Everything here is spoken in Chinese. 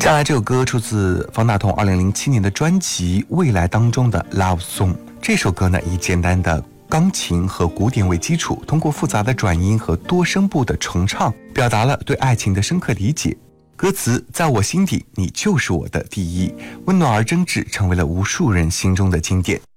接下来这首歌出自方大同2007年的专辑《未来》当中的 Love Song。 这首歌呢，以简单的钢琴和鼓点为基础，通过复杂的转音和多声部的重唱，表达了对爱情的深刻理解。歌词在我心底，你就是我的第一，温暖而真挚，成为了无数人心中的经典。